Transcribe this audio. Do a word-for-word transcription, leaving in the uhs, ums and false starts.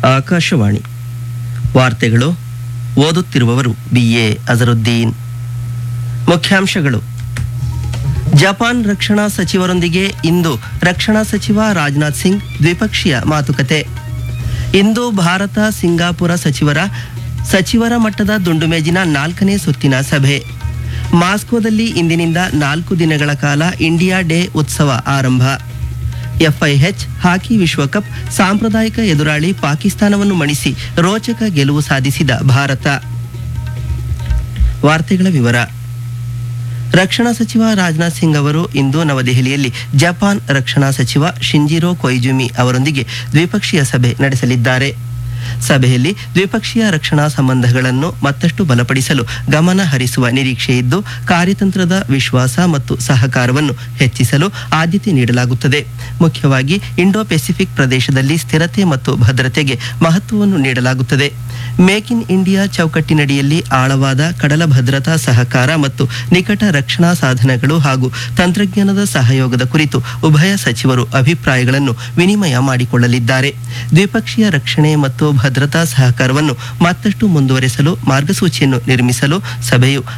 ಆಕಾಶವಾಣಿ ವಾರ್ತೆಗಳು ಓದುತ್ತಿರುವವರು ಬಿಎ ಅಜರುದ್ದೀನ್. ಮುಖ್ಯಾಂಶಗಳು: ಜಪಾನ್ ರಕ್ಷಣಾ ಸಚಿವರೊಂದಿಗೆ ಇಂದು ರಕ್ಷಣಾ ಸಚಿವ ರಾಜನಾಥ್ ಸಿಂಗ್ ದ್ವಿಪಕ್ಷೀಯ ಮಾತುಕತೆ. ಇಂದು ಭಾರತ ಸಿಂಗಾಪುರ ಸಚಿವರ ಸಚಿವರ ಮಟ್ಟದ ದುಂಡುಮೇಜಿನ ನಾಲ್ಕನೇ ಸುತ್ತಿನ ಸಭೆ. ಮಾಸ್ಕೋದಲ್ಲಿ ಇಂದಿನಿಂದ ನಾಲ್ಕು ದಿನಗಳ ಕಾಲ ಇಂಡಿಯಾ ಡೇ ಉತ್ಸವ ಆರಂಭ. ಎಫ್ಐಎಚ್ ಹಾಕಿ ವಿಶ್ವಕಪ್ ಸಾಂಪ್ರದಾಯಿಕ ಎದುರಾಳಿ ಪಾಕಿಸ್ತಾನವನ್ನು ಮಣಿಸಿ ರೋಚಕ ಗೆಲುವು ಸಾಧಿಸಿದ ಭಾರತ. ವಾರ್ತೆಗಳ ವಿವರ. ರಕ್ಷಣಾ ಸಚಿವ ರಾಜನಾಥ್ ಸಿಂಗ್ ಅವರು ಇಂದು ನವದೆಹಲಿಯಲ್ಲಿ ಜಪಾನ್ ರಕ್ಷಣಾ ಸಚಿವ ಶಿಂಜಿರೋ ಕೊಯ್ಜುಮಿ ಅವರೊಂದಿಗೆ ದ್ವಿಪಕ್ಷೀಯ ಸಭೆ ನಡೆಸಲಿದ್ದಾರೆ. ಸಭೆಯಲ್ಲಿ ದ್ವಿಪಕ್ಷೀಯ ರಕ್ಷಣಾ ಸಂಬಂಧಗಳನ್ನು ಮತ್ತಷ್ಟು ಬಲಪಡಿಸಲು ಗಮನ ಹರಿಸುವ ನಿರೀಕ್ಷೆಯಿದ್ದು, ಕಾರ್ಯತಂತ್ರದ ವಿಶ್ವಾಸ ಮತ್ತು ಸಹಕಾರವನ್ನು ಹೆಚ್ಚಿಸಲು ಆದ್ಯತೆ ನೀಡಲಾಗುತ್ತದೆ. ಮುಖ್ಯವಾಗಿ ಇಂಡೋ ಪೆಸಿಫಿಕ್ ಪ್ರದೇಶದಲ್ಲಿ ಸ್ಥಿರತೆ ಮತ್ತು ಭದ್ರತೆಗೆ ಮಹತ್ವವನ್ನು ನೀಡಲಾಗುತ್ತದೆ. ಮೇಕ್ ಇನ್ ಇಂಡಿಯಾ ಚೌಕಟ್ಟಿನಡಿಯಲ್ಲಿ ಆಳವಾದ ಕಡಲ ಭದ್ರತಾ ಸಹಕಾರ ಮತ್ತು ನಿಕಟ ರಕ್ಷಣಾ ಸಾಧನಗಳು ಹಾಗೂ ತಂತ್ರಜ್ಞಾನದ ಸಹಯೋಗದ ಕುರಿತು ಉಭಯ ಸಚಿವರು ಅಭಿಪ್ರಾಯಗಳನ್ನು ವಿನಿಮಯ ಮಾಡಿಕೊಳ್ಳಲಿದ್ದಾರೆ. ದ್ವಿಪಕ್ಷೀಯ ರಕ್ಷಣೆ ಮತ್ತು ಭದ್ರತಾ ಸಹಕಾರವನ್ನು ಮತ್ತಷ್ಟು ಮುಂದುವರೆಸಲು ಮಾರ್ಗಸೂಚಿಯನ್ನು ನಿರ್ಮಿಸಲು ಸಭೆಯು